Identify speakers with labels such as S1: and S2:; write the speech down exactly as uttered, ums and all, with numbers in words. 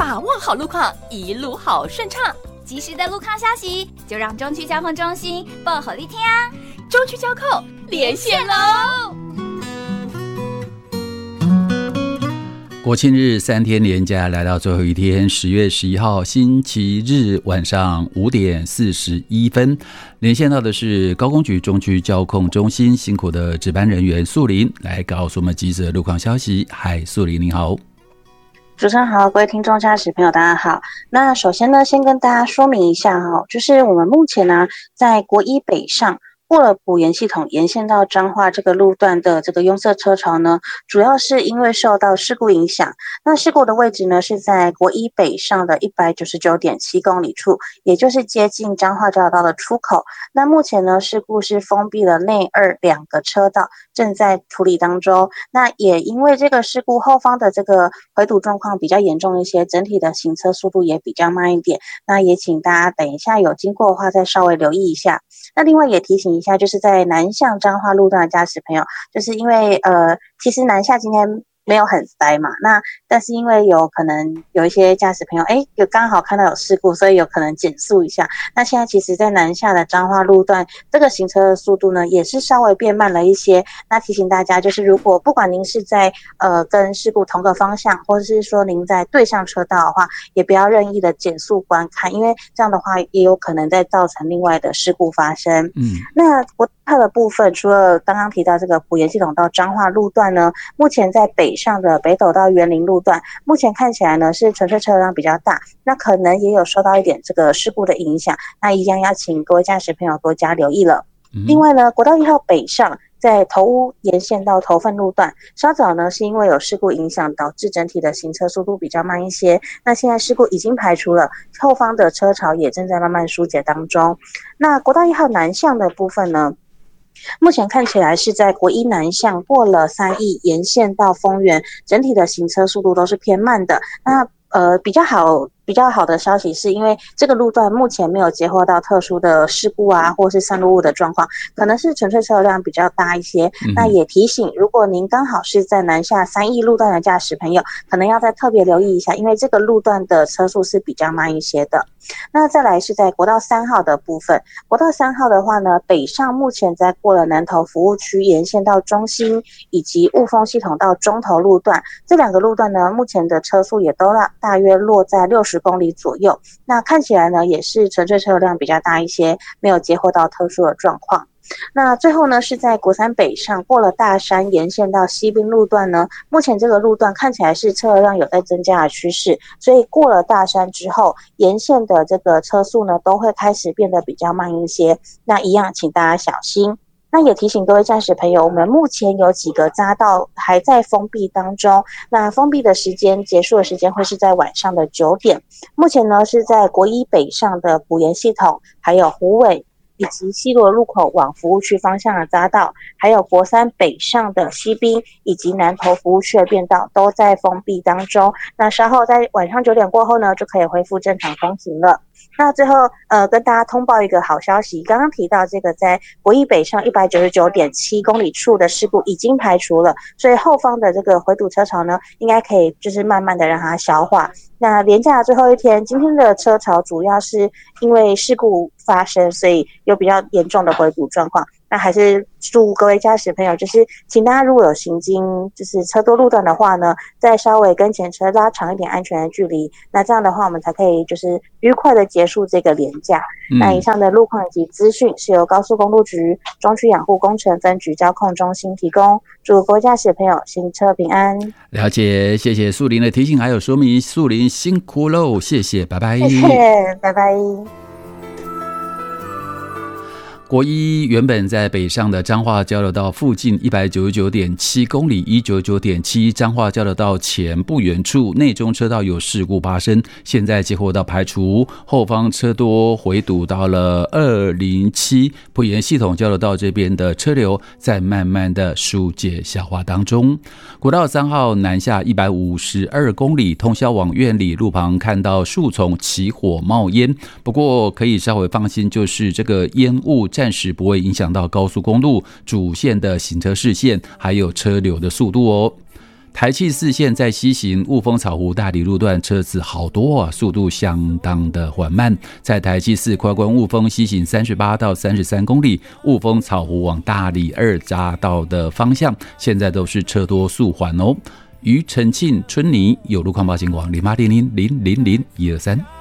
S1: 把握好路况，一路好顺畅。
S2: 及时的路况消息，就让中区交控中心报给你听啊！
S1: 中区交控连线喽！
S3: 国庆日三天连假来到最后一天，十月十一号星期日晚上五点四十一分，连线到的是高工局中区交控中心辛苦的值班人员素林，来告诉我们即时的路况消息。嗨，素林你好。
S4: 主持人好，各位听众驾驶朋友大家好。那首先呢，先跟大家说明一下哦，就是我们目前呢在国一北上过了埔盐系统沿线到彰化这个路段的这个拥塞车潮呢，主要是因为受到事故影响。那事故的位置呢是在国一北上的 一百九十九点七公里处，也就是接近彰化交流道的出口。那目前呢，事故是封闭了内二两个车道，正在处理当中。那也因为这个事故后方的这个回堵状况比较严重一些，整体的行车速度也比较慢一点。那也请大家等一下有经过的话再稍微留意一下。那另外也提醒一下，就是在南向彰化路段的驾驶朋友，就是因为呃，其实南下今天没有很塞嘛，那但是因为有可能有一些驾驶朋友，哎，有刚好看到有事故，所以有可能减速一下。那现在其实在南下的彰化路段，这个行车的速度呢，也是稍微变慢了一些。那提醒大家，就是如果不管您是在呃跟事故同个方向，或者是说您在对向车道的话，也不要任意的减速观看，因为这样的话也有可能再造成另外的事故发生。嗯，那国道的部分，除了刚刚提到这个埔盐系统到彰化路段呢，目前在北上的北斗到园林路段，目前看起来呢是纯粹车辆比较大，那可能也有受到一点这个事故的影响，那一样要请各位驾驶朋友多加留意了。嗯、另外呢，国道一号北上在头屋沿线到头份路段，稍早呢是因为有事故影响，导致整体的行车速度比较慢一些。那现在事故已经排除了，后方的车潮也正在慢慢疏解当中。那国道一号南向的部分呢，目前看起来是在国一南向过了三义沿线到丰原，整体的行车速度都是偏慢的。那呃比较好比较好的消息是因为这个路段目前没有接获到特殊的事故啊，或是散落物的状况，可能是纯粹车辆比较大一些。嗯、那也提醒，如果您刚好是在南下三义路段的驾驶朋友，可能要再特别留意一下，因为这个路段的车速是比较慢一些的。那再来是在国道三号的部分，国道三号的话呢，北上目前在过了南投服务区沿线到中心，以及雾峰系统到中投路段，这两个路段呢，目前的车速也都大约落在六十公里左右。那看起来呢，也是纯粹车辆比较大一些，没有接获到特殊的状况。那最后呢，是在国三北上过了大山沿线到西滨路段呢，目前这个路段看起来是车辆有在增加的趋势，所以过了大山之后，沿线的这个车速呢都会开始变得比较慢一些。那一样请大家小心。那也提醒各位驾驶朋友，我们目前有几个匝道还在封闭当中，那封闭的时间结束的时间会是在晚上的九点。目前呢是在国一北上的埔盐系统，还有虎尾以及西螺路口往服务区方向的匝道，还有国三北上的西滨以及南投服务区的便道都在封闭当中。那稍后在晚上九点过后呢，就可以恢复正常通行了。那最后呃跟大家通报一个好消息，刚刚提到这个在国一北上 一百九十九点七公里处的事故已经排除了，所以后方的这个回堵车潮呢，应该可以就是慢慢的让它消化。那连假的最后一天，今天的车潮主要是因为事故发生，所以有比较严重的回堵状况。那还是祝各位驾驶朋友，就是请大家如果有行经就是车多路段的话呢，再稍微跟前车拉长一点安全的距离，那这样的话我们才可以就是愉快的结束这个连假。嗯、那以上的路况及资讯是由高速公路局中区养护工程分局交控中心提供，祝各位驾驶朋友行车平安。
S3: 了解，谢谢素林的提醒还有说明，素林辛苦喽，谢谢，拜拜。
S4: 谢谢，拜拜。
S3: 国一原本在北上的彰化交流道附近 一百九十九点七公里 一百九十九点七 彰化交流道前不远处内中车道有事故发生，现在接获到排除，后方车多回堵到了二零七埔盐系统交流道这边的车流在慢慢的疏解消化当中。国道三号南下一百五十二公里，通宵往苑里路旁看到树丛起火冒烟，不过可以稍微放心，就是这个烟雾暂时不会影响到高速公路主线的行车视线还有车流的速度哦。 台七四线在西行雾峰草湖大理路段车子好多啊，速度相当的缓慢。在台七四快关雾峰西行三十八到三十三公里，雾峰草湖往大理二匝道的方向，现在都是车多速缓哦。于澄庆、春泥有路况报警网零八零零零零零一二三。